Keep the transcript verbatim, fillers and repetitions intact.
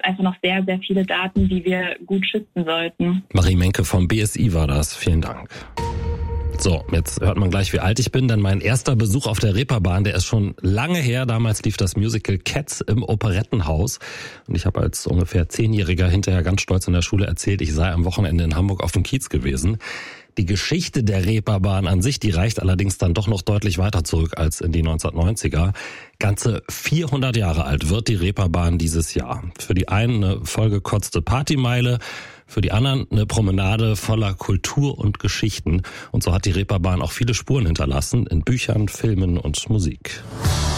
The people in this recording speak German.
einfach noch sehr, sehr viele Daten, die wir gut schützen sollten. Marie Menke vom B S I war das. Vielen Dank. So, jetzt hört man gleich, wie alt ich bin, denn mein erster Besuch auf der Reeperbahn, der ist schon lange her. Damals lief das Musical Cats im Operettenhaus. Und ich habe als ungefähr Zehnjähriger hinterher ganz stolz in der Schule erzählt, ich sei am Wochenende in Hamburg auf dem Kiez gewesen. Die Geschichte der Reeperbahn an sich, die reicht allerdings dann doch noch deutlich weiter zurück als in die neunzehnhundertneunziger. Ganze vierhundert Jahre alt wird die Reeperbahn dieses Jahr. Für die einen eine vollgekotzte Partymeile, für die anderen eine Promenade voller Kultur und Geschichten. Und so hat die Reeperbahn auch viele Spuren hinterlassen in Büchern, Filmen und Musik.